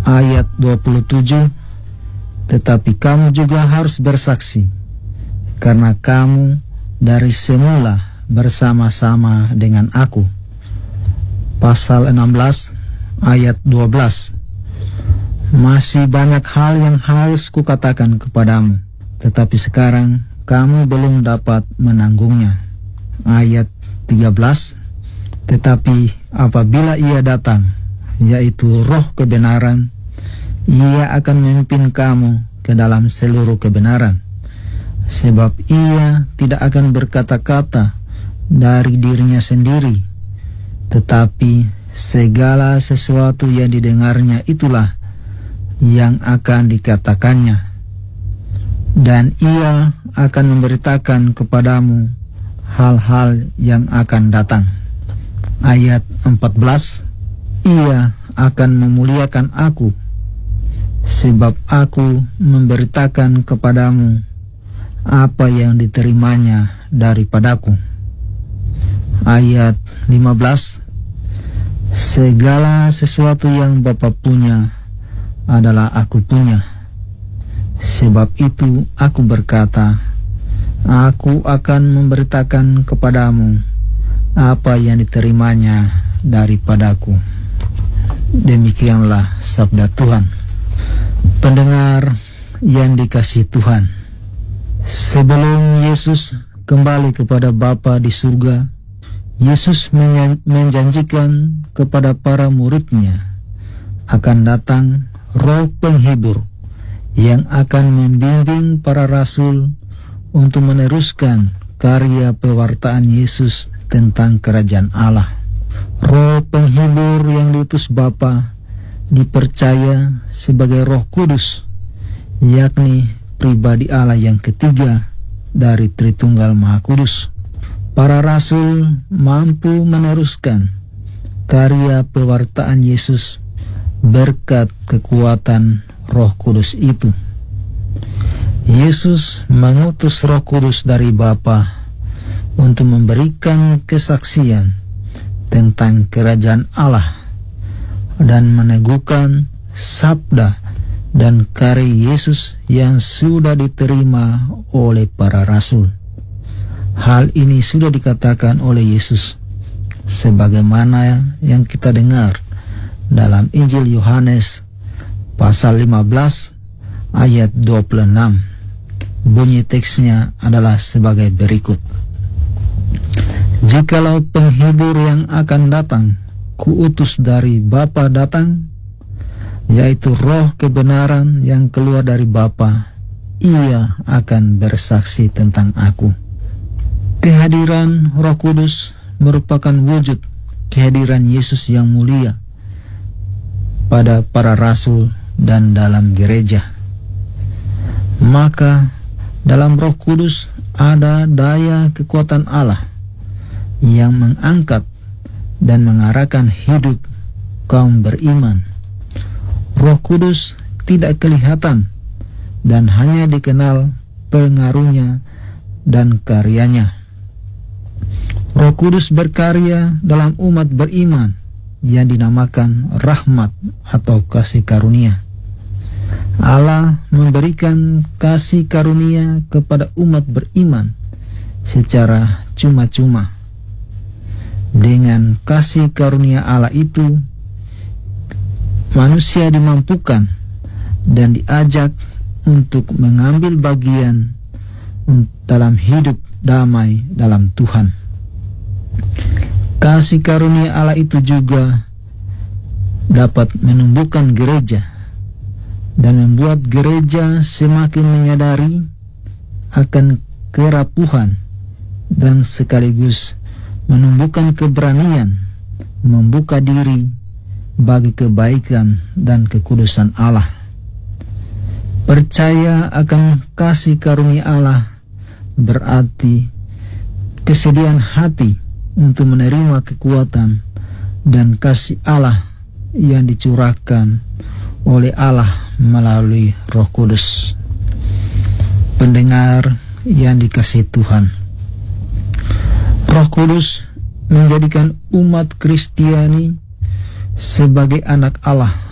ayat 27, tetapi kamu juga harus bersaksi, karena kamu dari semula bersama-sama dengan aku. Pasal 16 ayat 12, masih banyak hal yang harus kukatakan kepadamu, tetapi sekarang kamu belum dapat menanggungnya. Ayat 13, tetapi apabila ia datang, yaitu Roh kebenaran, ia akan memimpin kamu ke dalam seluruh kebenaran, sebab ia tidak akan berkata-kata dari dirinya sendiri, tetapi segala sesuatu yang didengarnya itulah yang akan dikatakannya, dan ia akan memberitakan kepadamu hal-hal yang akan datang. Ayat 14, ia akan memuliakan aku, sebab aku memberitakan kepadamu apa yang diterimanya daripadaku. Ayat 15, segala sesuatu yang Bapa punya adalah aku punya. Sebab itu aku berkata, aku akan memberitakan kepadamu apa yang diterimanya daripadaku. Demikianlah sabda Tuhan. Pendengar yang dikasihi Tuhan, sebelum Yesus kembali kepada Bapa di surga, Yesus menjanjikan kepada para muridnya akan datang Roh Penghibur yang akan membimbing para rasul untuk meneruskan karya pewartaan Yesus tentang kerajaan Allah. Roh Penghibur yang diutus Bapa dipercaya sebagai Roh Kudus, yakni pribadi Allah yang ketiga dari Tritunggal Maha Kudus. Para rasul mampu meneruskan karya pewartaan Yesus berkat kekuatan Roh Kudus itu. Yesus mengutus Roh Kudus dari Bapa untuk memberikan kesaksian tentang kerajaan Allah dan meneguhkan sabda dan karya Yesus yang sudah diterima oleh para rasul. Hal ini sudah dikatakan oleh Yesus sebagaimana yang kita dengar dalam Injil Yohanes pasal 15 ayat 26. Bunyi teksnya adalah sebagai berikut. Jikalau penghibur yang akan datang kuutus dari Bapa datang, yaitu Roh kebenaran yang keluar dari Bapa, ia akan bersaksi tentang aku. Kehadiran Roh Kudus merupakan wujud kehadiran Yesus yang mulia pada para rasul dan dalam gereja. Maka dalam Roh Kudus ada daya kekuatan Allah yang mengangkat dan mengarahkan hidup kaum beriman. Roh Kudus tidak kelihatan dan hanya dikenal pengaruhnya dan karyanya. Roh Kudus berkarya dalam umat beriman yang dinamakan rahmat atau kasih karunia. Allah memberikan kasih karunia kepada umat beriman secara cuma-cuma. Dengan kasih karunia Allah itu, manusia dimampukan dan diajak untuk mengambil bagian dalam hidup damai dalam Tuhan. Kasih karunia Allah itu juga dapat menumbuhkan gereja dan membuat gereja semakin menyadari akan kerapuhan dan sekaligus menumbuhkan keberanian membuka diri bagi kebaikan dan kekudusan Allah. Percaya akan kasih karunia Allah berarti kesediaan hati untuk menerima kekuatan dan kasih Allah yang dicurahkan oleh Allah melalui Roh Kudus. Pendengar yang dikasihi Tuhan, Roh Kudus menjadikan umat Kristiani sebagai anak Allah